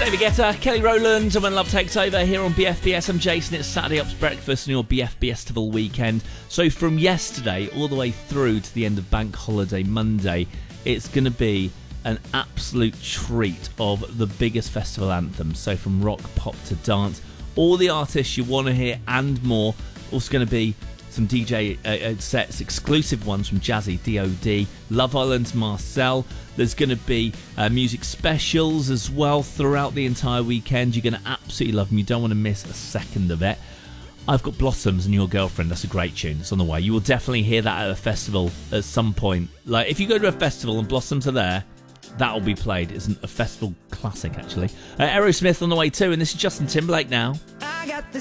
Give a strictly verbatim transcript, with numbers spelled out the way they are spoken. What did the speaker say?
David Guetta, Kelly Rowland, and When Love Takes Over here on B F B S. I'm Jason. It's Saturday Ups Breakfast on your B F B S Festival weekend. So from yesterday all the way through to the end of Bank Holiday Monday, it's going to be an absolute treat of the biggest festival anthems. So from rock, pop to dance, all the artists you want to hear and more. Also going to be some D J uh, sets, exclusive ones from Jazzy, D O D, Love Island's Marcel. There's going to be uh, music specials as well throughout the entire weekend. You're going to absolutely love them. You don't want to miss a second of it. I've got Blossoms and Your Girlfriend. That's a great tune. It's on the way. You will definitely hear that at a festival at some point. Like, if you go to a festival and Blossoms are there, that'll be played. It's a festival classic, actually. Uh, Aerosmith on the way too, and this is Justin Timberlake now. I got the